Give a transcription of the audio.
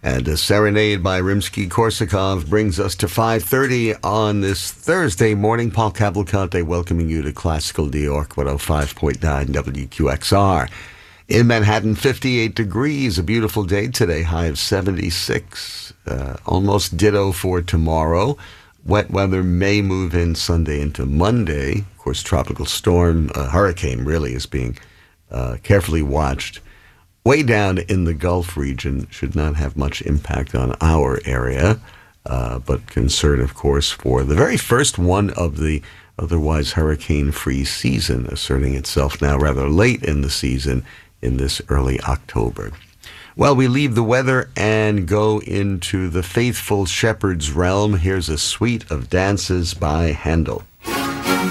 And a Serenade by Rimsky-Korsakov brings us to 5:30 on this Thursday morning. Paul Cavalcante welcoming you to Classical New York 105.9 WQXR. In Manhattan, 58 degrees, a beautiful day today, high of 76. Almost ditto for tomorrow. Wet weather may move in Sunday into Monday. Of course, tropical storm, hurricane really is being carefully watched. Way down in the Gulf region, should not have much impact on our area, but concern, of course, for the very first one of the otherwise hurricane-free season, asserting itself now rather late in the season in this early October. Well, we leave the weather and go into the faithful shepherd's realm. Here's a suite of dances by Handel.